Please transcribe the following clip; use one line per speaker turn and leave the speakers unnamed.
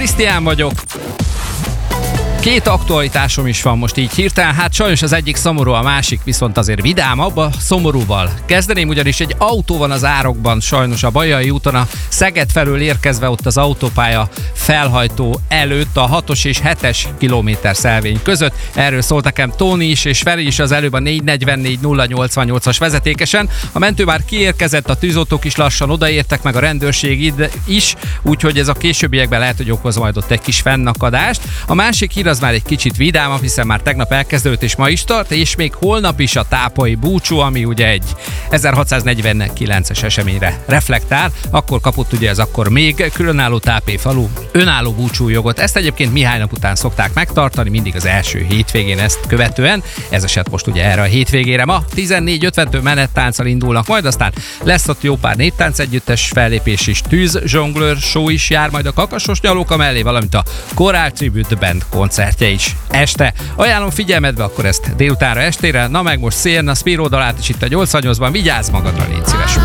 Krisztián vagyok. Két aktualitásom is van most így hirtelen, hát sajnos az egyik szomorú, a másik viszont azért vidámabb, a szomorúval. Kezdeném, ugyanis egy autó van az árokban, sajnos a Bajai úton, a Szeged felől érkezve ott az autópálya felhajtó előtt a 6-os és 7-es kilométer szelvény között. Erről szólt nekem Tóni is, és Feri is az előbb a 444 088-as vezetékesen. A mentő már kiérkezett, a tűzoltók is lassan odaértek, meg a rendőrség is, úgyhogy ez a későbbiekben lehet, hogy okoz majd ott egy kis fennakadást. A másik hír az már egy kicsit vidámabb, hiszen már tegnap elkezdődött és ma is tart, és még holnap is a tápai búcsú, ami ugye egy 1649-es eseményre reflektál. Akkor kapott ugye ez akkor még különálló tápé falu önálló búcsújogot. Ezt egyébként Mihály nap után szokták megtartani, mindig az első hétvégén ezt követően. Ez esett most ugye erre a hétvégére. Ma 14:50-től menettánccal indulnak, majd aztán lesz ott jó pár néptánc együttes fellépés is, tűz zsonglőr show is jár majd a Kakasos Nyalóka mellé, valamint a Korál Tribute Band koncertje is este. Ajánlom figyelmetbe akkor ezt délutánra estére, na meg most Szélna Spiro dalát is itt a 88-ban, vigyázz magadra, légy szíves!